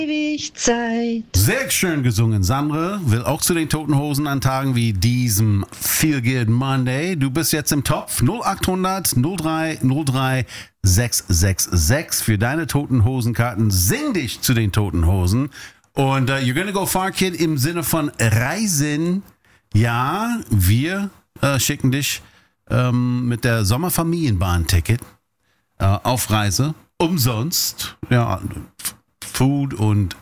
ewig Zeit. Sehr schön gesungen, Sandre. Will auch zu den Toten Hosen an Tagen wie diesem Feel Good Monday. Du bist jetzt im Topf. 0800 03 03 666 für deine Toten Hosen-Karten. Sing dich zu den Toten Hosen. Und you're gonna go far, Kid, im Sinne von Reisen. Ja, wir schicken dich mit der Sommerfamilienbahn-Ticket auf Reise. Umsonst. Ja, Food und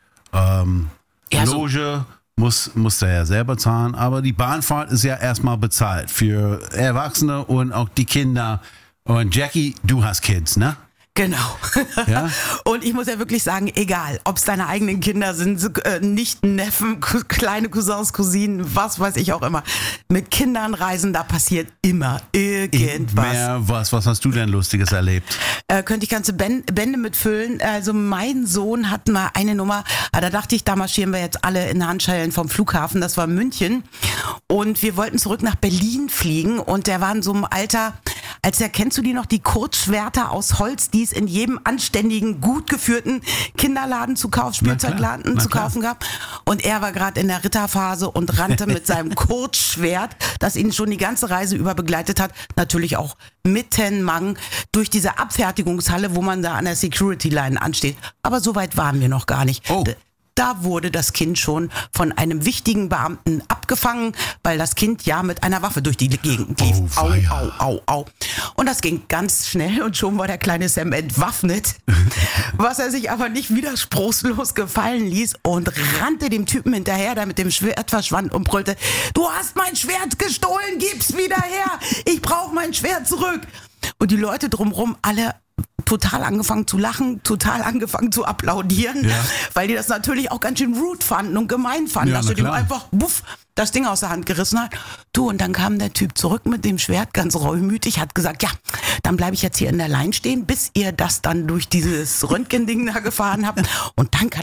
Loge muss er ja selber zahlen, aber die Bahnfahrt ist ja erstmal bezahlt für Erwachsene und auch die Kinder. Und Jackie, du hast Kids, ne? Genau. Ja? Und ich muss ja wirklich sagen, egal, ob es deine eigenen Kinder sind, Nichten, Neffen, kleine Cousins, Cousinen, was weiß ich auch immer. Mit Kindern reisen, da passiert immer irgendwas. Was hast du denn Lustiges erlebt? Könnte ich ganze Bände mitfüllen. Also mein Sohn hat mal eine Nummer, da dachte ich, da marschieren wir jetzt alle in Handschellen vom Flughafen, das war München. Und wir wollten zurück nach Berlin fliegen und der war in so einem Alter, kennst du die noch, die Kurzschwerter aus Holz, die es in jedem anständigen, gut geführten Kinderladen zu kaufen, Spielzeugladen zu kaufen gab. Und er war gerade in der Ritterphase und rannte mit seinem Kurzschwert, das ihn schon die ganze Reise über begleitet hat, natürlich auch mittenmang durch diese Abfertigungshalle, wo man da an der Security Line ansteht. Aber so weit waren wir noch gar nicht. Oh. Da wurde das Kind schon von einem wichtigen Beamten abgefangen, weil das Kind ja mit einer Waffe durch die Gegend lief. Au. Und das ging ganz schnell und schon war der kleine Sam entwaffnet, was er sich aber nicht widerspruchslos gefallen ließ und rannte dem Typen hinterher, der mit dem Schwert verschwand und brüllte, du hast mein Schwert gestohlen, gib's wieder her, ich brauche mein Schwert zurück. Und die Leute drumherum alle total angefangen zu lachen, total angefangen zu applaudieren, weil die das natürlich auch ganz schön rude fanden und gemein fanden, dass er dem einfach das Ding aus der Hand gerissen hat. Du, und dann kam der Typ zurück mit dem Schwert, ganz reumütig, hat gesagt, ja, dann bleibe ich jetzt hier in der Line stehen, bis ihr das dann durch dieses Röntgending da gefahren habt und dann kann